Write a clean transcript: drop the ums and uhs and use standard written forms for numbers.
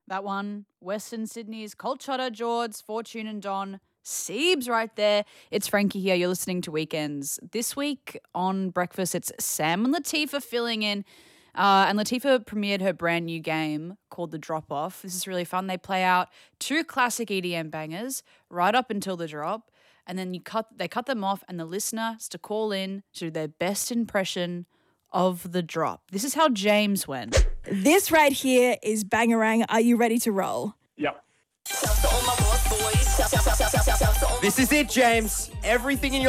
That one, Western Sydney's Colt Chotter, George, Fortune and Don. Siebes right there. It's Frankie here. You're listening to Weekends. This week on Breakfast, it's Sam and Latifah filling in. And Latifah premiered her brand new game called The Drop Off. This is really fun. They play out 2 classic EDM bangers right up until the drop. And then they cut them off and the listener has to call in to do their best impression of the drop. This is how James went. This right here is Bangarang. Are you ready to roll? Yep. This is it, James. Everything in your